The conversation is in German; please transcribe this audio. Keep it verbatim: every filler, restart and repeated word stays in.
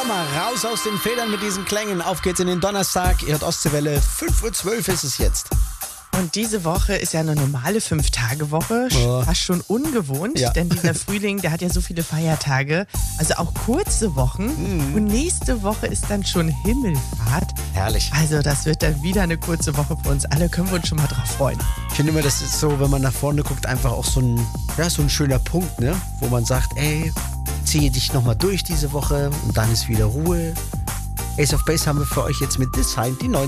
mal raus aus den Federn mit diesen Klängen. Auf geht's in den Donnerstag. Ihr hört Ostseewelle. fünf Uhr zwölf ist es jetzt. Und diese Woche ist ja eine normale Fünf-Tage-Woche, Oh. fast schon ungewohnt, Ja. denn dieser Frühling, der hat ja so viele Feiertage, also auch kurze Wochen. Mhm. Und nächste Woche ist dann schon Himmelfahrt. Herrlich. Also das wird dann wieder eine kurze Woche für uns alle, können wir uns schon mal drauf freuen. Ich finde immer, das ist so, wenn man nach vorne guckt, einfach auch so ein, ja, so ein schöner Punkt, ne? Wo man sagt, ey, ziehe dich nochmal durch diese Woche und dann ist wieder Ruhe. Ace of Base haben wir für euch jetzt mit Design, die neuen